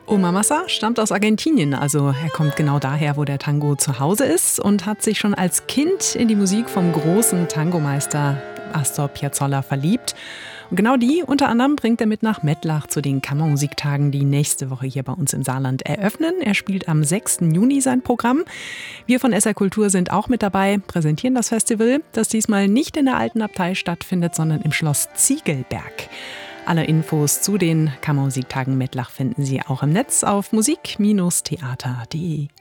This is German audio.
Omar Massa stammt aus Argentinien, also er kommt genau daher, wo der Tango zu Hause ist und hat sich schon als Kind in die Musik vom großen Tangomeister Astor Piazzolla verliebt. Und genau die unter anderem bringt er mit nach Mettlach zu den Kammermusiktagen, die nächste Woche hier bei uns im Saarland eröffnen. Er spielt am 6. Juni sein Programm. Wir von SR Kultur sind auch mit dabei, präsentieren das Festival, das diesmal nicht in der alten Abtei stattfindet, sondern im Schloss Ziegelberg. Alle Infos zu den Kammermusiktagen Mettlach finden Sie auch im Netz auf musik-theater.de.